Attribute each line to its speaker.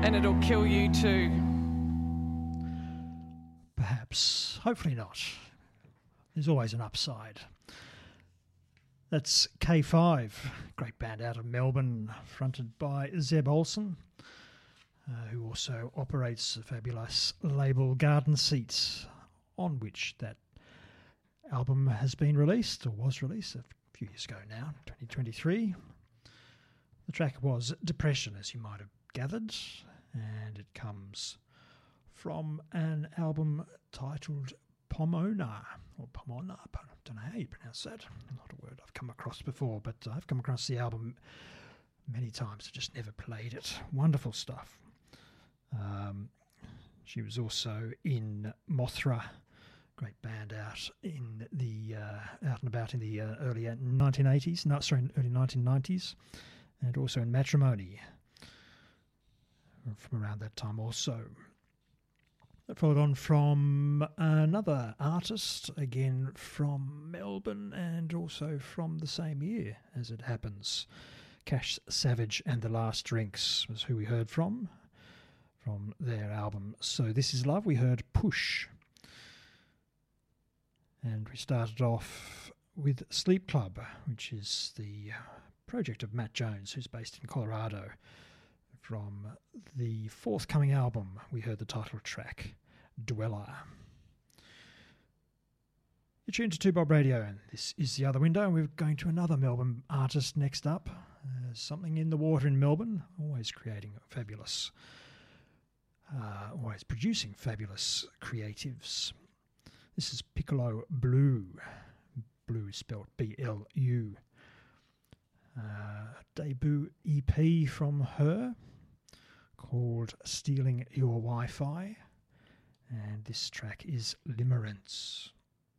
Speaker 1: and it'll kill you too.
Speaker 2: Perhaps. Hopefully not. There's always an upside. That's K5, great band out of Melbourne, fronted by Zeb Olsen, who also operates the fabulous label Garden Seats, on which that album has been released, or was released a few years ago now, 2023. The track was Depression, as you might have gathered, and it comes from an album titled Pomona, or Pomona, I don't know how you pronounce that. Not a word I've come across before, but I've come across the album many times. I just never played it. Wonderful stuff. She was also in Mothra, great band out in the out and about in the early 1980s. No, sorry, early 1990s, and also in Matrimony from around that time also. That followed on from another artist, again from Melbourne and also from the same year, as it happens. Cash Savage and The Last Drinks was who we heard from their album So This Is Love. We heard Push. And we started off with Sleep Club, which is the project of Matt Jones, who's based in Colorado. From the forthcoming album, we heard the title track, Dweller. You're tuned to 2Bob Radio, and this is The Other Window, and we're going to another Melbourne artist next up. Something in the water in Melbourne, always creating fabulous, always producing fabulous creatives. This is Piccolo Blue, Blue spelled B-L-U. Debut EP from her called Stealing Your Wi-Fi, and this track is Limerence.